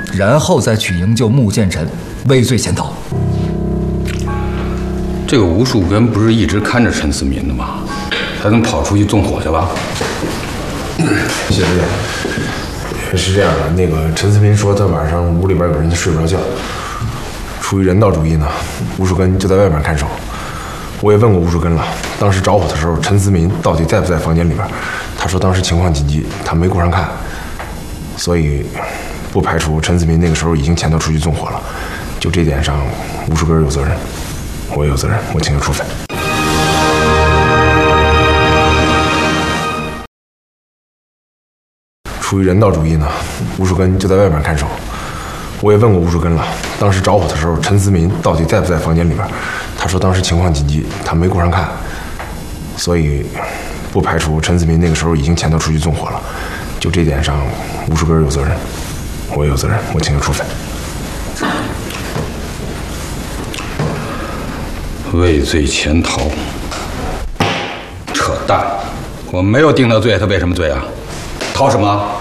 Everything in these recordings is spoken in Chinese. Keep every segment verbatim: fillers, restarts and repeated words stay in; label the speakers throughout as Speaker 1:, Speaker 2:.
Speaker 1: 然后再去营救穆剑臣，畏罪潜逃。
Speaker 2: 这个吴树根不是一直看着陈思民的吗？他怎么跑出去纵火去了？
Speaker 3: 谢师姐，是这样的，那个陈思民说他晚上屋里边有人睡不着觉，出于人道主义呢，吴树根就在外面看守。我也问过吴树根了，当时着火的时候，陈思民到底在不在房间里边？他说当时情况紧急，他没顾上看，所以不排除陈思民那个时候已经潜逃出去纵火了。就这点上，吴树根有责任，我也有责任，我请求处分。出于人道主义呢，吴树根就在外面看守。我也问过吴树根了，当时着火的时候，陈思民到底在不在房间里边？他说当时情况紧急，他没顾上看，所以不排除陈思民那个时候已经潜逃出去纵火了。就这点上，吴树根有责任，我也有责任，我请求处分。
Speaker 2: 畏罪潜逃，扯淡！我没有定他罪，他为什么罪啊？逃什么？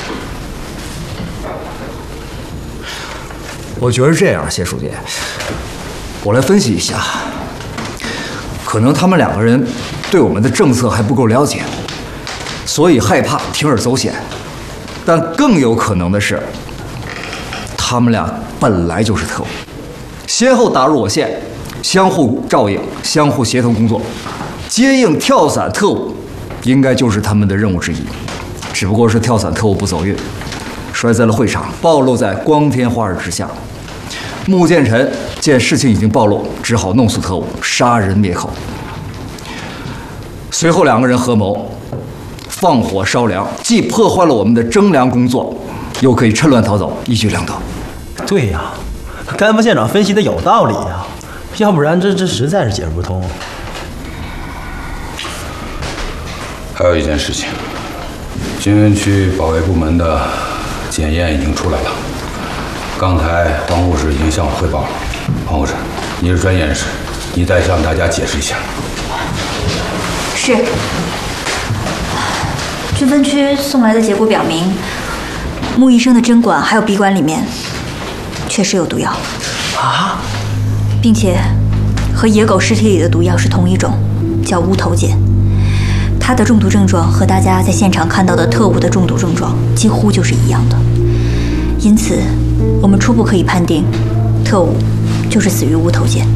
Speaker 1: 我觉得这样，谢书记，我来分析一下，可能他们两个人对我们的政策还不够了解，所以害怕铤而走险。但更有可能的是，他们俩本来就是特务，先后打入我县，相互照应，相互协同工作，接应跳伞特务，应该就是他们的任务之一。只不过是跳伞特务不走运，摔在了会场，暴露在光天化日之下。穆剑臣见事情已经暴露，只好弄死特务，杀人灭口。随后两个人合谋，放火烧粮，既破坏了我们的征粮工作，又可以趁乱逃走，一举两得。
Speaker 4: 对呀，甘副县长分析的有道理呀，要不然这这实在是解释不通。
Speaker 2: 还有一件事情，军分区保卫部门的检验已经出来了。刚才黄护士已经向我汇报了。黄护士，你是专业人士，你再向大家解释一下。
Speaker 5: 是。军分区送来的结果表明，穆医生的针管还有鼻管里面确实有毒药。
Speaker 4: 啊？
Speaker 5: 并且和野狗尸体里的毒药是同一种，叫乌头碱。它的中毒症状和大家在现场看到的特务的中毒症状几乎就是一样的。因此，我们初步可以判定，特务就是死于乌头碱。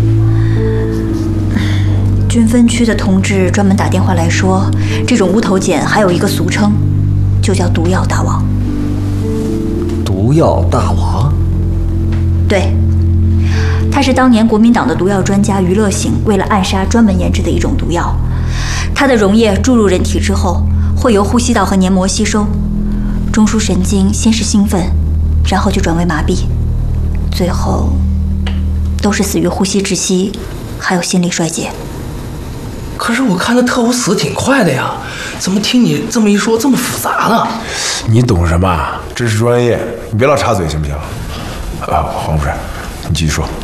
Speaker 5: 军分区的同志专门打电话来说，这种乌头碱还有一个俗称，就叫毒药大王。
Speaker 1: 毒药大王？
Speaker 5: 对，它是当年国民党的毒药专家余乐醒为了暗杀专门研制的一种毒药。它的溶液注入人体之后，会由呼吸道和黏膜吸收，中枢神经先是兴奋，然后就转为麻痹，最后都是死于呼吸窒息，还有心力衰竭。
Speaker 4: 可是我看那特务死挺快的呀，怎么听你这么一说这么复杂呢？
Speaker 3: 你懂什么？这是专业，你别老插嘴行不行？啊，黄护士，你继续说。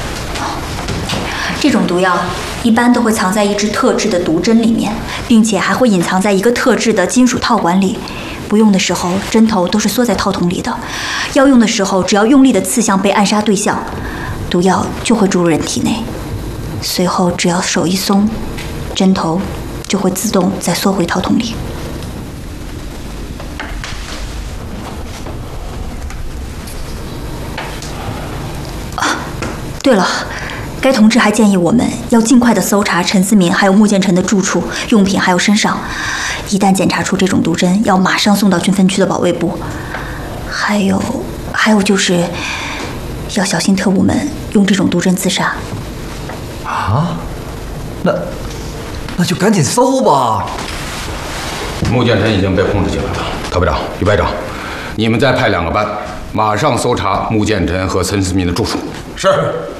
Speaker 5: 这种毒药一般都会藏在一支特制的毒针里面，并且还会隐藏在一个特制的金属套管里。不用的时候，针头都是缩在套筒里的；要用的时候，只要用力地刺向被暗杀对象，毒药就会注入人体内。随后，只要手一松，针头就会自动再缩回套筒里。啊，对了。该同志还建议我们要尽快地搜查陈思民还有穆剑臣的住处、用品还有身上，一旦检查出这种毒针，要马上送到军分区的保卫部。还有，还有就是要小心特务们用这种毒针自杀。
Speaker 1: 啊？那那就赶紧搜吧。
Speaker 2: 穆剑臣已经被控制起来了。特班长、于班长，你们再派两个班，马上搜查穆剑臣和陈思民的住处。
Speaker 3: 是。